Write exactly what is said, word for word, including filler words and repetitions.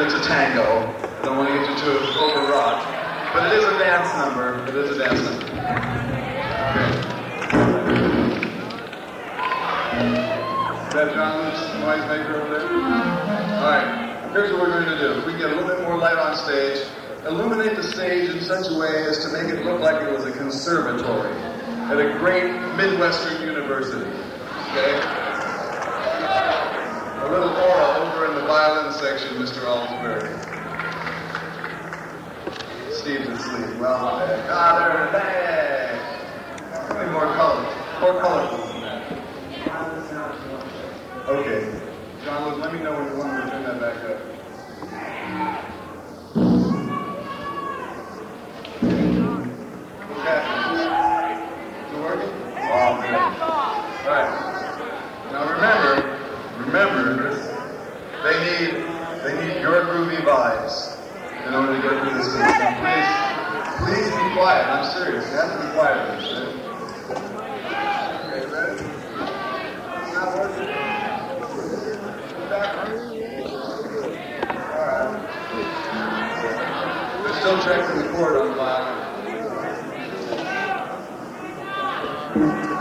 it's a tango. I don't want to get you too overwrought. But it is a dance number. It is a dance number. Okay. Is that John's noisemaker over there? All right. Here's what we're going to do. If we get a little bit more light on stage, illuminate the stage in such a way as to make it look like it was a conservatory at a great Midwestern university. Okay? A little aura over in the violin section, Mister Alsbury. Steve's asleep. Well, my bad. Ah, there it is. How many more colors? More colorful than that. Okay. John, let me know when you want me to turn that back up. Okay. Is it working? Oh, good. All right. Now remember, remember, they need they need your groovy vibes in order to get through this thing. So please, please be quiet. I'm serious. You have to be quiet. Okay, ready? It's not working. All right. We're still checking the chord on the violin.